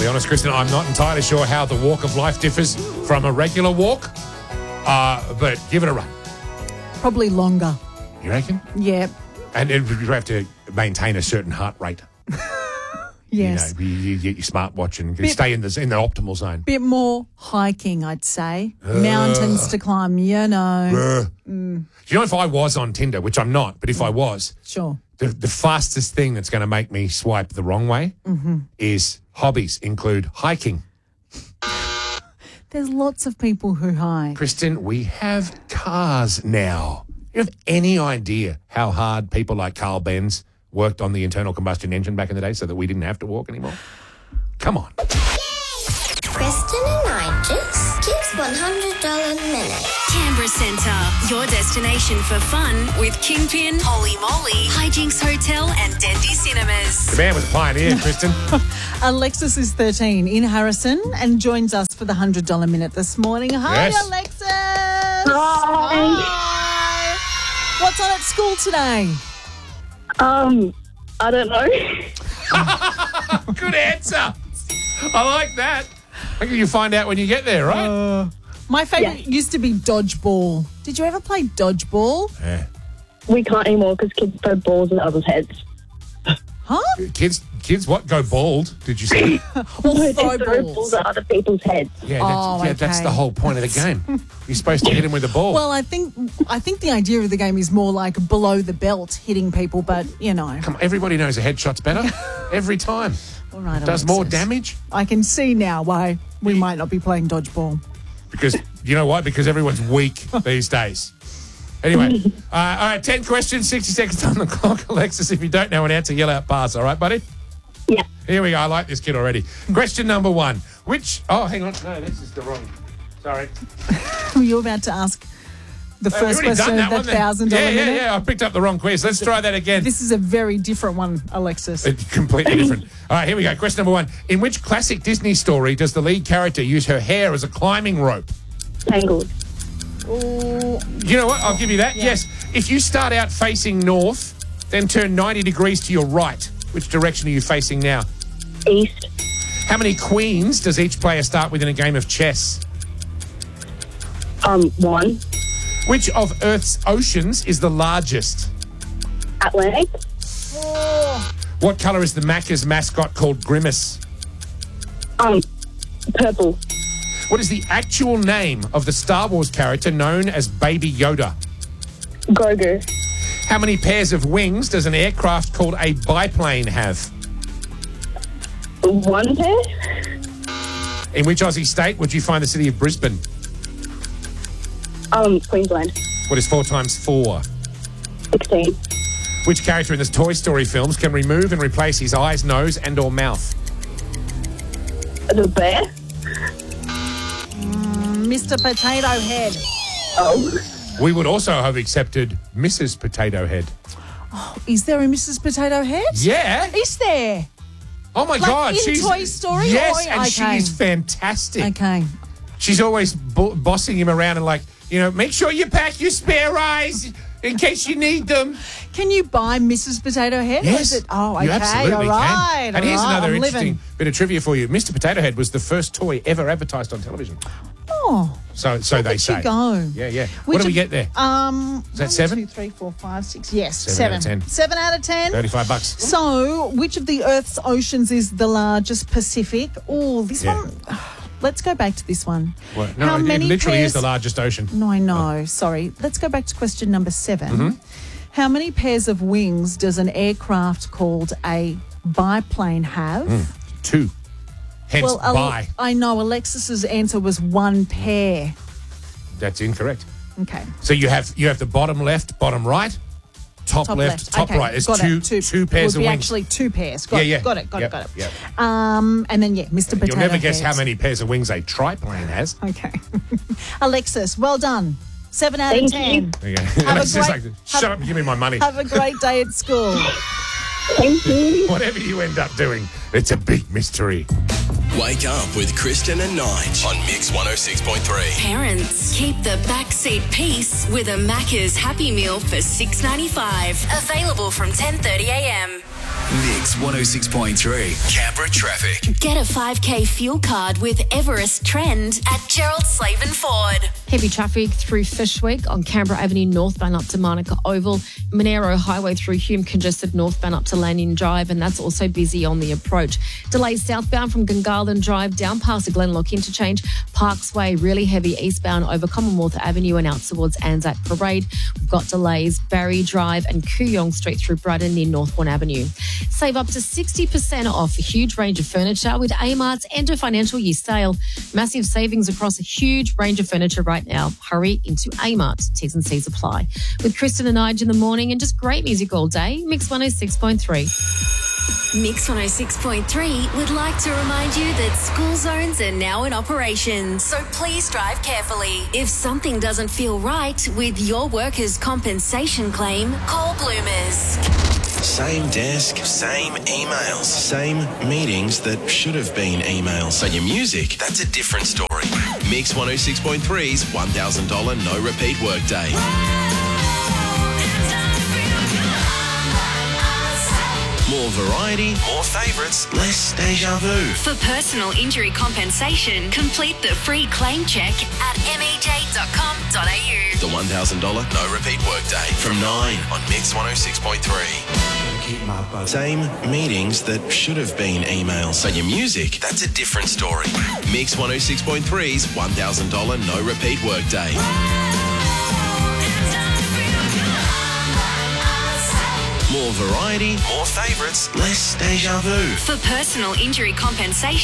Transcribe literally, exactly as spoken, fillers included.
be honest, Kristen, I'm not entirely sure how the walk of life differs from a regular walk, uh, but give it a run. Probably longer. You reckon? Yeah. And it, you have to maintain a certain heart rate. Yes. You know, you, you get your smartwatch and Bit- stay in the in the optimal zone. Bit more hiking, I'd say. Mountains to climb, you know. Uh, mm. You know, if I was on Tinder, which I'm not, but if I was, Sure. the, the fastest thing that's going to make me swipe the wrong way mm-hmm. is hobbies include hiking. There's lots of people who hike. Kristen, we have cars now. You have any idea how hard people like Carl Benz worked on the internal combustion engine back in the day so that we didn't have to walk anymore? Come on. Kristen and Nigel, Kids one hundred dollars Minute. Canberra Centre, your destination for fun with Kingpin, Holy Moly, Hijinks Hotel and Dendy Cinemas. The man was a pioneer, Kristen. Alexis is thirteen in Harrison and joins us for the one hundred dollars Minute this morning. Hi, Yes. Alexis. Hi. Hi. What's on at school today? Um, I don't know. Good answer. I like that. I think you find out when you get there, right? Uh, my favourite Yeah. used to be dodgeball. Did you ever play dodgeball? Yeah. We can't anymore because kids throw balls at others' heads. Huh? Kids, kids, what? Go bald, did you say? Or No, they throw throw balls? balls at other people's heads. Yeah, that's, Oh, yeah, that's okay. the whole point of the game. You're supposed to hit him with a ball. Well, I think I think the idea of the game is more like below the belt hitting people, but you know. Come on, everybody knows a headshot's better. Every time. All right, Does Alexis. more damage. I can see now why we might not be playing dodgeball. Because, you know what? Because everyone's weak these days. Anyway, uh, all right, ten questions, sixty seconds on the clock. Alexis, if you don't know an answer, yell out pass, all right, buddy? Yeah. Here we go. I like this kid already. Question number one. Which, oh, hang on. No, this is the wrong. Sorry. Were you about to ask the Oh, we've first already question done of that the one then. thousand dollar Yeah, yeah, minute? yeah. I picked up the wrong quiz. Let's try that again. This is a very different one, Alexis. It's completely different. All right, here we go. Question number one. In which classic Disney story does the lead character use her hair as a climbing rope? Tangled. Oh, You know what? I'll give you that. Yes. If you start out facing north, then turn ninety degrees to your right, which direction are you facing now? East. How many queens does each player start with in a game of chess? Um, one. Which of Earth's oceans is the largest? Atlantic. What colour is the Macca's mascot called Grimace? Um, purple. What is the actual name of the Star Wars character known as Baby Yoda? Grogu. How many pairs of wings does an aircraft called a biplane have? One pair. In which Aussie state would you find the city of Brisbane? Um, Queensland. What is four times four? Sixteen. Which character in the Toy Story films can remove and replace his eyes, nose and or mouth? The bear. Mister Potato Head. Oh. We would also have accepted Missus Potato Head. Is there a Missus Potato Head? Yeah. Is there? Oh, my Like God. in she's, Toy Story? Yes, Or- and she okay. is fantastic. Okay. She's always bo- bossing him around and like, you know, make sure you pack your spare eyes in case you need them. Can you buy Missus Potato Head? Or Yes. is it, oh, okay. You absolutely all right, can. And all here's right, another I'm interesting living. bit of trivia for you. Mister Potato Head was the first toy ever advertised on television. Oh, So so they look say. at you go. Yeah, yeah. Which what do we of- get there? Um, Is that one, seven? two, three, four, five, six. Yes, Seven seven. out of ten. Seven out of ten. thirty-five bucks. So, which of the Earth's oceans is the largest? Pacific. Oh, this Yeah. one. Let's go back to this one. What? No, How it, many it literally pairs? is the largest ocean. No, I know. Sorry. Let's go back to question number seven. Mm-hmm. How many pairs of wings does an aircraft called a biplane have? Two. Hence, Well, Ale- by. I know Alexis's answer was one pair. That's incorrect. Okay. So you have you have the bottom left, bottom right, top, Top left, left. top okay. right. It's got two, it. two two pairs would of be wings. actually two pairs. Got yeah, it. yeah. Got it. Got Yep, it. Got it. yep. Um, and then yeah, Mister Potato You'll never guess Head. how many pairs of wings a triplane has. Okay. Alexis, well done. Seven out Thank of you. ten. There you go. Have a It's just great- like, shut have- up and give me my money. Have a great day at school. Thank you. Whatever you end up doing, it's a big mystery. Wake up with Kristen and Nige on Mix one oh six point three. Parents, keep the backseat peace with a Macca's Happy Meal for six ninety-five. Available from ten thirty a m. Mix one oh six point three. Canberra traffic. Get a five K fuel card with Everest Trend at Gerald Slavin Ford. Heavy traffic through Fishwick on Canberra Avenue northbound up to Monica Oval. Monero Highway through Hume congested northbound up to Lanyon Drive, and that's also busy on the approach. Delays southbound from Gungahlin Drive down past the Glenlock interchange. Parks Way really heavy eastbound over Commonwealth Avenue and out towards Anzac Parade. We've got delays Barry Drive and Kooyong Street through Brighton near Northbourne Avenue. Save up to sixty percent off a huge range of furniture with A-Mart's end of financial year sale. Massive savings across a huge range of furniture right now. Hurry into A-Mart. T's and C's apply. With Kristen and Nige in the morning and just great music all day. Mix one oh six point three. Mix one oh six point three would like to remind you that school zones are now in operation, so please drive carefully. If something doesn't feel right with your workers' compensation claim, call Bloomers. Same desk, same emails, same meetings that should have been emails. But your music, that's a different story. Mix one oh six point three's one thousand dollars no repeat workday. More variety, more favourites, less deja vu. For personal injury compensation, complete the free claim check at m e j dot com dot a u. The one thousand dollars no repeat workday from nine on Mix one oh six point three. Same meetings that should have been emails. But your music, that's a different story. Mix one oh six point three's one thousand dollars no repeat workday. More variety, more favourites, less deja vu. For personal injury compensation,